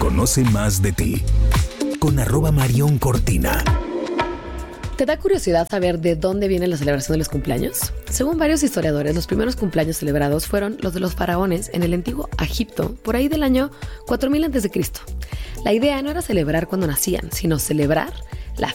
Conoce más de ti con @MarionCortina. ¿Te da curiosidad saber de dónde viene la celebración de los cumpleaños? Según varios historiadores, los primeros cumpleaños celebrados fueron los de los faraones en el antiguo Egipto, por ahí del año 4000 a.C. La idea no era celebrar cuando nacían, sino celebrar